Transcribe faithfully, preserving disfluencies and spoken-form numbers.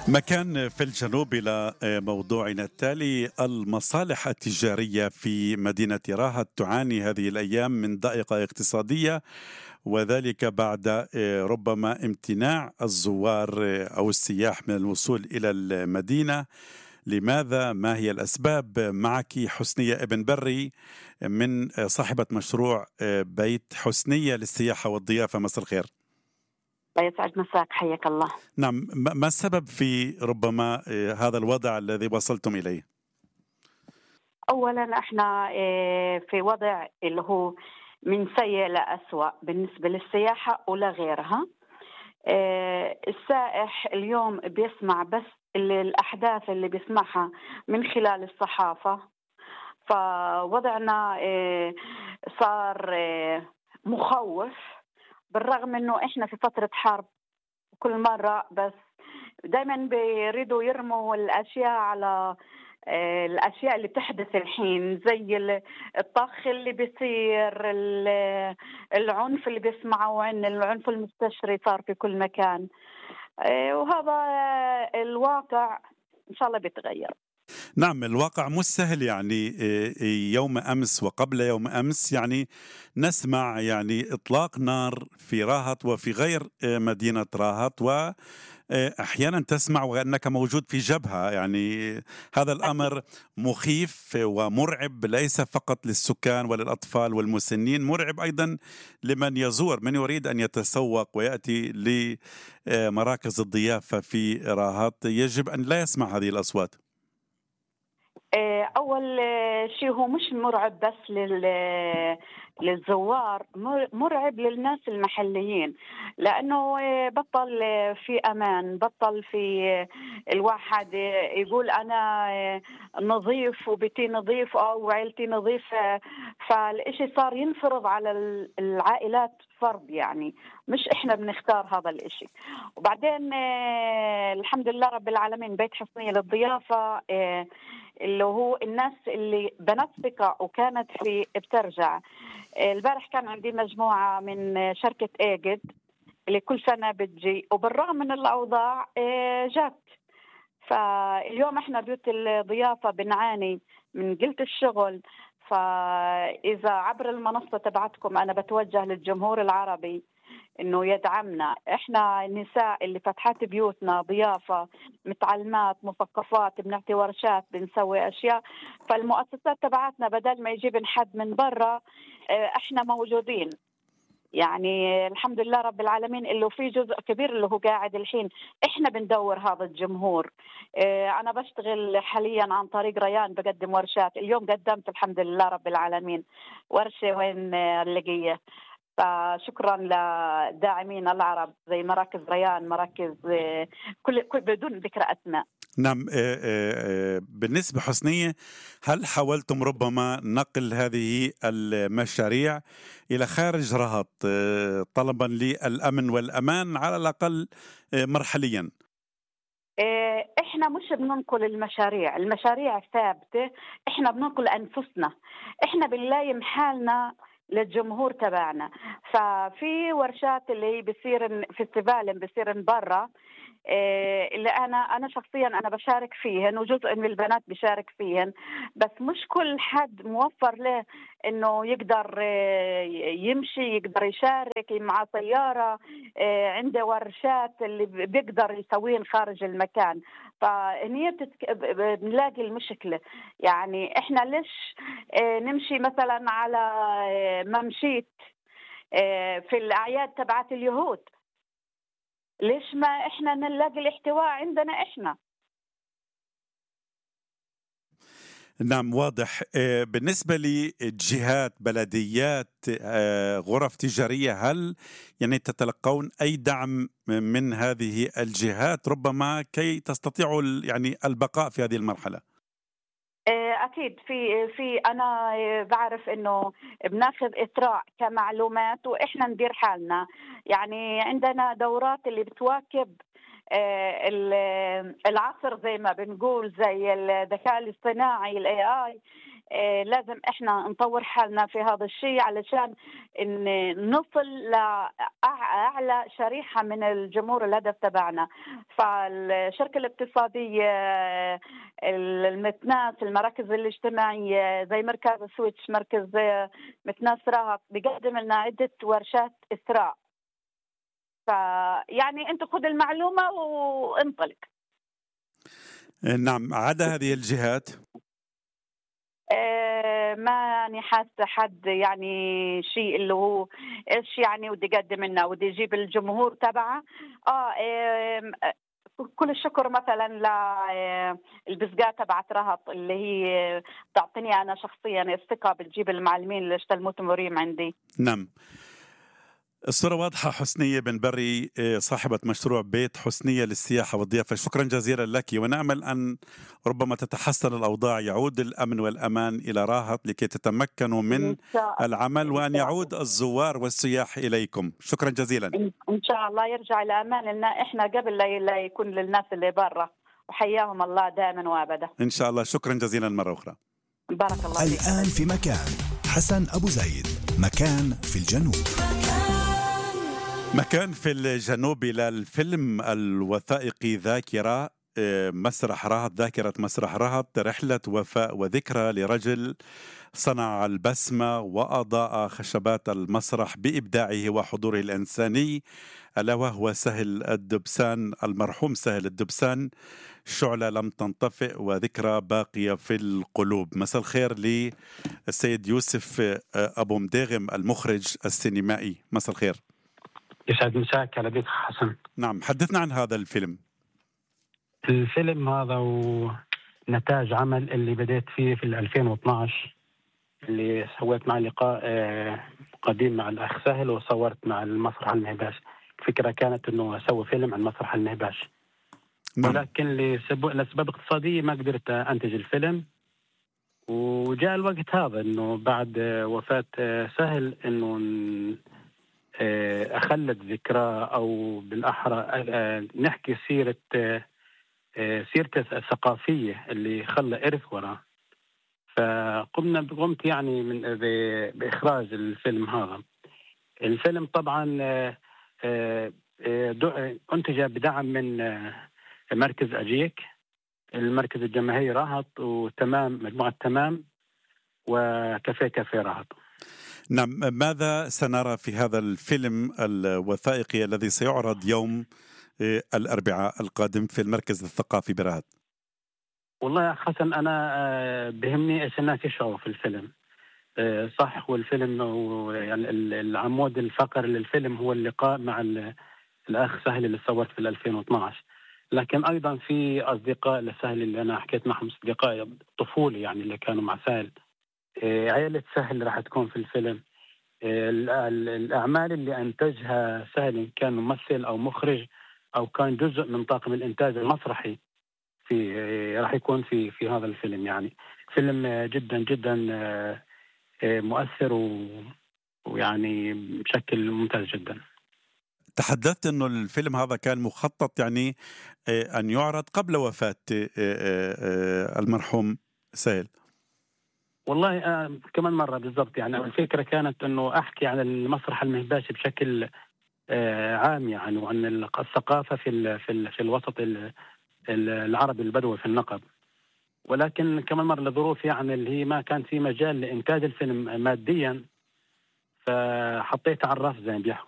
مكان في الجنوب إلى موضوعنا التالي. المصالح التجارية في مدينة راهط تعاني هذه الأيام من ضائقة اقتصادية، وذلك بعد ربما امتناع الزوار أو السياح من الوصول إلى المدينة. لماذا؟ ما هي الأسباب؟ معك حسنية ابن بري من صاحبة مشروع بيت حسنية للسياحة والضيافة. مساء الخير. يسعد مساك، حياك الله. نعم، ما ما السبب في ربما آه، هذا الوضع الذي وصلتم إليه؟ أولا احنا اه، في وضع اللي هو من سيء لأسوأ بالنسبة للسياحة ولا غيرها. اه، السائح اليوم بيسمع بس اللي الأحداث اللي بيسمعها من خلال الصحافة. فوضعنا اه، صار اه، مخوف، بالرغم انه احنا في فترة حرب كل مرة، بس دايما بيريدوا يرموا الأشياء على آه، الأشياء اللي بتحدث الحين، زي ال- الطخ اللي بيصير، ال- العنف اللي بيسمعوا عن العنف المستشري صار في كل مكان. آه، وهذا آه، الواقع إن شاء الله بيتغير. نعم، الواقع مش سهل يعني. آه، يوم أمس وقبل يوم أمس يعني نسمع يعني إطلاق نار في راهط وفي غير آه، مدينة راهط، و آه، أحيانا تسمع وأنك موجود في جبهة. يعني هذا أكيد. الأمر مخيف ومرعب، ليس فقط للسكان وللأطفال والمسنين، مرعب أيضا لمن يزور، من يريد أن يتسوق ويأتي لمراكز الضيافة في راهط. يجب أن لا يسمع هذه الأصوات. آه، أول آه، شيء هو مش مرعب بس لل آه، للزوار، مر- مرعب للناس المحليين، لأنه آه، بطل آه، في أمان، بطل في آه، الواحد آه، يقول أنا آه، نظيف وبيتي نظيف أو عائلتي نظيفة. فالإشي صار ينفرض على ال- العائلات فرض، يعني مش إحنا بنختار هذا الإشي. وبعدين آه، الحمد لله رب العالمين بيت حصنية للضيافة، آه، اللي هو الناس اللي بنت ثقة وكانت في بترجع. البارح كان عندي مجموعة من شركة ايجد اللي كل سنة بتجي، وبالرغم من الأوضاع آه، جت. فاليوم احنا بيوت الضيافة بنعاني من قلة الشغل. فإذا عبر المنصة تبعتكم أنا بتوجه للجمهور العربي انه يدعمنا، احنا النساء اللي فتحت بيوتنا ضيافه، متعلمات، مثقفات، بنعطي ورشات، بنسوي اشياء. فالمؤسسات تبعتنا بدل ما يجيب حد من برا، اه، احنا موجودين. يعني الحمد لله رب العالمين اللي في جزء كبير اللي هو قاعد الحين احنا بندور هذا الجمهور. اه، انا بشتغل حاليا عن طريق ريان، بقدم ورشات. اليوم قدمت الحمد لله رب العالمين ورشه وين اه، اللقيه. فشكرا لداعمين العرب زي مراكز ريان، مراكز آه، كل كل بدون ذكر اسماء. نعم. آه، آه، آه، بالنسبة حسنية، هل حاولتم ربما نقل هذه المشاريع إلى خارج رهط آه، طلبا للأمن والأمان على الأقل آه، مرحليا؟ آه، احنا مش بننقل المشاريع، المشاريع ثابته، احنا بننقل انفسنا، احنا بنلايم حالنا للجمهور تبعنا. ففي ورشات اللي هي بصير فيستيفال بصير برا، إيه، اللي انا انا شخصيا انا بشارك فيهن، وجزء من البنات بشارك فيهن، بس مش كل حد موفر له انه يقدر إيه، يمشي، يقدر يشارك مع سياره، إيه، عنده ورشات اللي بيقدر يسويهن خارج المكان. فهني بتتك... بنلاقي المشكله. يعني احنا ليش إيه، نمشي مثلا على إيه، ما مشيت إيه، في الاعياد تبعت اليهود، ليش ما احنا نلاقي الاحتواء عندنا احنا؟ نعم، واضح. آه، بالنسبة لجهات، بلديات، آه، غرف تجارية، هل يعني تتلقون أي دعم من هذه الجهات ربما كي تستطيعوا ال- يعني البقاء في هذه المرحلة؟ آه، اكيد في في انا آه، بعرف انه بناخذ اثراء كمعلومات واحنا ندير حالنا. يعني عندنا دورات اللي بتواكب آه، ال- العصر زي ما بنقول، زي الذكاء الاصطناعي الاي اي. آه، لازم احنا نطور حالنا في هذا الشيء علشان إن نصل لأعلى شريحة من الجمهور الهدف تبعنا. فالشركة الاقتصادية، آه، المتناس، المراكز الاجتماعية زي مركز سويتش، مركز آه، متناس رهط، بيقدم لنا عدة ورشات إسراء. فيعني أنت خذ المعلومة وانطلق. نعم، عدا هذه الجهات. آه، ما يعني حاسه حد يعني شيء اللي هو ايش يعني ودي يقدم لنا ودي يجيب الجمهور تبعه. اه آم، آه، كل الشكر مثلا للبزقات تبعت رهط اللي هي تعطيني انا شخصيا الثقه بتجيب المعلمين اللي اشتغلوا متمرين عندي. نعم، الصورة واضحة. حسنية بن بري، آه، صاحبة مشروع بيت حسنية للسياحة والضيافة، شكرا جزيلا لك، ونأمل أن ربما تتحسن الأوضاع، يعود الأمن والأمان إلى راهط لكي تتمكنوا من ان شاء العمل، ان وأن شاء الله. يعود الزوار والسياح إليكم. شكرا جزيلا. ان إن شاء الله يرجع الامان لنا احنا قبل لا لا يكون للناس اللي برا، وحياهم الله دائما وابدا. إن شاء الله، شكرا جزيلا مرة أخرى. بارك الله فيك. الآن في مكان. حسن أبو زيد، مكان في الجنوب. مكان في الجنوب إلى الفيلم الوثائقي ذاكرة، آه، مسرح رهط، ذاكرة مسرح رهط، رحلة وفاء وذكرى لرجل صنع البسمة وأضاء خشبات المسرح بإبداعه وحضوره الإنساني، ألا وهو سهل الدبسان، المرحوم سهل الدبسان. شعلة لم تنطفئ وذكرى باقية في القلوب. مساء الخير للسيد يوسف آه، أبو مداغم، المخرج السينمائي. مساء الخير. يسعد مساك على بيك حسن. نعم، حدثنا عن هذا الفيلم. الفيلم هذا ونتاج عمل اللي بديت فيه في ألفين واثناشر، اللي سويت مع لقاء آه، قديم مع الأخ سهل، وصورت مع المسرح النهباش. الفكرة كانت أنه أسوي فيلم عن مسرح النهباش، نعم. ولكن لسبب لأسباب اقتصادية ما قدرت أنتج الفيلم. وجاء الوقت هذا أنه بعد وفاة آه، سهل أنه أخلد ذكرى، أو بالأحرى نحكي سيرة سيرته الثقافية اللي خلى إرث وراه. فقمنا قمت يعني من بإخراج الفيلم هذا. الفيلم طبعا أنتج بدعم من مركز أجيك، المركز الجماهيري راهط، وتمام، مجموعة تمام، وكافيه كافيه راهط. نعم، ماذا سنرى في هذا الفيلم الوثائقي الذي سيعرض يوم الأربعاء القادم في المركز الثقافي برهط؟ والله يا حسن، أنا بهمني إيش الناس يشعروا في الفيلم. صح، هو الفيلم يعني العمود الفقري للفيلم هو اللقاء مع الأخ سهل اللي صورت في ألفين واثناشر، لكن أيضا في أصدقاء لسهل اللي أنا حكيت معهم، أصدقاء طفولي يعني اللي كانوا مع سهل. عائلة سهل راح تكون في الفيلم. الأعمال اللي أنتجها سهل، إن كان ممثل أو مخرج أو كان جزء من طاقم الإنتاج المسرحي، في راح يكون في في هذا الفيلم. يعني فيلم جدا جدا مؤثر ويعني بشكل ممتاز جدا. تحدثت أنه الفيلم هذا كان مخطط يعني أن يعرض قبل وفاة المرحوم سهل. والله آه كمان مرة بالضبط. يعني الفكرة كانت أنه أحكي عن المسرح المهباشي بشكل آه عام، يعني وعن الثقافة في ال في ال في الوسط العربي البدوي في النقب. ولكن كمان مرة لظروف يعني اللي هي ما كان في مجال لإنتاج الفيلم ماديا، فحطيت على الرف زي ما بيحكوا.